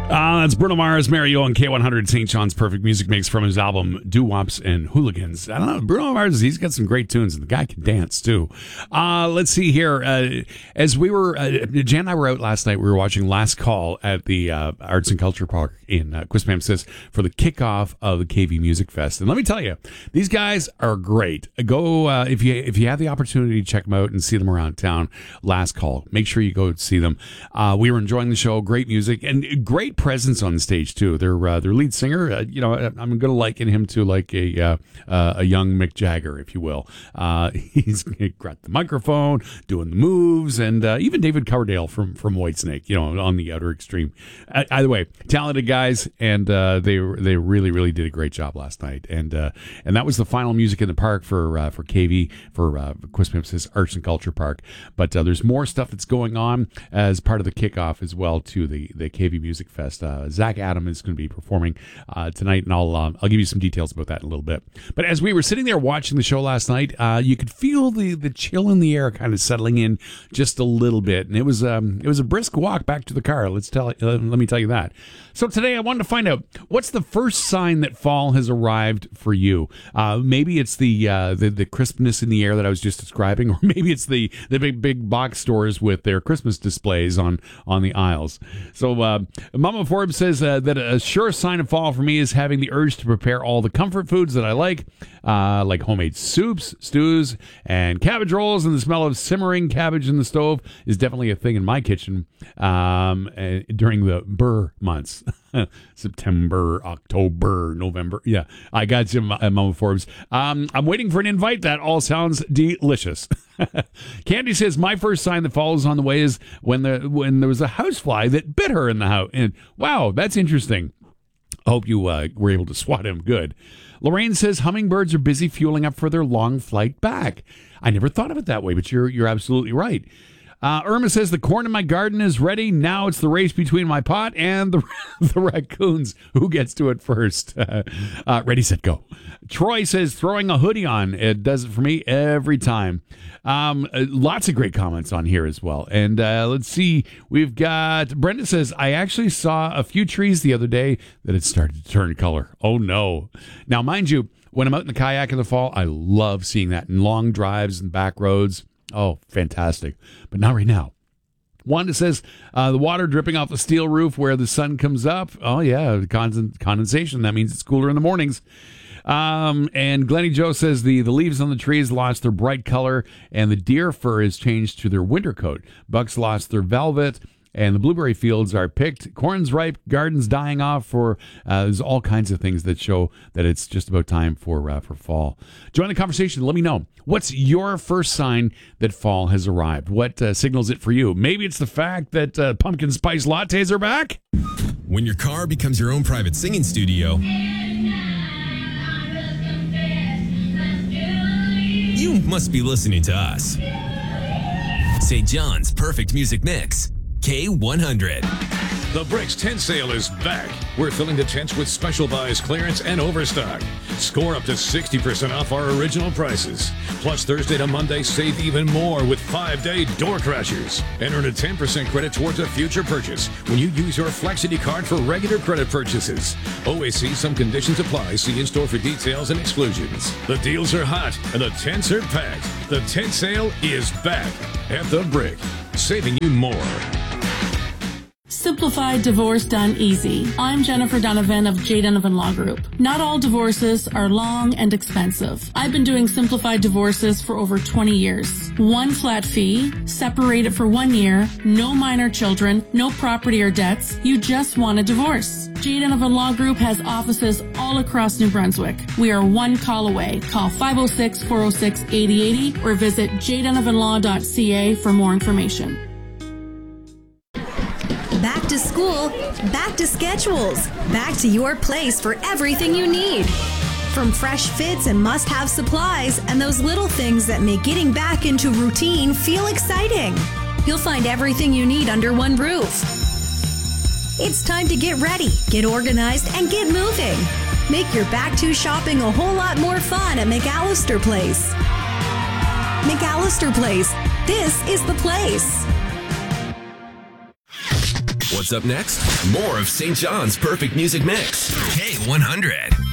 That's Bruno Mars, Mario, and K100 St. John's Perfect Music Mix from his album Doo-Wops and Hooligans. I don't know, Bruno Mars, he's got some great tunes, and the guy can dance, too. Let's see here. As we were, Jan and I were out last night, we were watching Last Call at the Arts and Culture Park in Quispamsis for the kickoff of the KV Music Fest. And let me tell you, these guys are great. Go, if you have the opportunity to check them out and see them around town, Last Call. Make sure you go see them. We were enjoying the show, great music, and great presence on the stage too. Their lead singer, I'm going to liken him to like a young Mick Jagger, if you will. He's got the microphone, doing the moves, and even David Coverdale from Whitesnake, on the outer extreme. Either way, talented guys, and they really, really did a great job last night. And that was the final music in the park for KV, for Quispamsis Arts and Culture Park. But there's more stuff that's going on as part of the kickoff as well to the KV Music Fest. Zach Adam is going to be performing tonight, and I'll give you some details about that in a little bit. But as we were sitting there watching the show last night, you could feel the chill in the air kind of settling in just a little bit, and it was a brisk walk back to the car. Let me tell you that. So today I wanted to find out, what's the first sign that fall has arrived for you? Maybe it's the crispness in the air that I was just describing, or maybe it's the big box stores with their Christmas displays on the aisles. So Mama Forbes says that a sure sign of fall for me is having the urge to prepare all the comfort foods that I like homemade soups, stews, and cabbage rolls, and the smell of simmering cabbage in the stove is definitely a thing in my kitchen during the burr months. September, October, November. Yeah, I got you, Mama Forbes. I'm waiting for an invite. That all sounds delicious. Candy says, my first sign that fall is on the way is when there was a housefly that bit her in the house. And wow, that's interesting. I hope you were able to swat him good. Lorraine says hummingbirds are busy fueling up for their long flight back. I never thought of it that way, but you're absolutely right. Irma says, the corn in my garden is ready. Now it's the race between my pot and the raccoons. Who gets to it first? Ready, set, go. Troy says, throwing a hoodie on. It does it for me every time. Lots of great comments on here as well. And let's see. We've got, Brenda says, I actually saw a few trees the other day that had started to turn color. Oh, no. Now, mind you, when I'm out in the kayak in the fall, I love seeing that in long drives and back roads. Oh, fantastic. But not right now. Wanda says, the water dripping off the steel roof where the sun comes up. Oh, yeah, condensation. That means it's cooler in the mornings. And Glennie Joe says the leaves on the trees lost their bright color, and the deer fur has changed to their winter coat. Bucks lost their velvet, and the blueberry fields are picked. Corn's ripe, gardens dying off. There's all kinds of things that show that it's just about time for fall. Join the conversation. Let me know. What's your first sign that fall has arrived? What signals it for you? Maybe it's the fact that pumpkin spice lattes are back. When your car becomes your own private singing studio, you must be listening to us. St. John's Perfect Music Mix. K100. The Bricks tent sale is back. We're filling the tents with special buys, clearance, and overstock. Score up to 60% off our original prices. Plus, Thursday to Monday, save even more with 5-day door crashers. And earn a 10% credit towards a future purchase when you use your Flexity card for regular credit purchases. Always see some conditions apply. See in-store for details and exclusions. The deals are hot and the tents are packed. The tent sale is back at The Brick, saving you more. Simplified Divorce Done Easy. I'm Jennifer Donovan of J. Donovan Law Group. Not all divorces are long and expensive. I've been doing simplified divorces for over 20 years. One flat fee, separated for 1 year, no minor children, no property or debts. You just want a divorce. J. Donovan Law Group has offices all across New Brunswick. We are one call away. Call 506-406-8080 or visit jdonovanlaw.ca for more information. Back to school, back to schedules, back to your place for everything you need. From fresh fits and must-have supplies and those little things that make getting back into routine feel exciting. You'll find everything you need under one roof. It's time to get ready, get organized, and get moving. Make your back-to shopping a whole lot more fun at McAllister Place. McAllister Place. This is the place. What's up next? More of St. John's Perfect Music Mix. K100.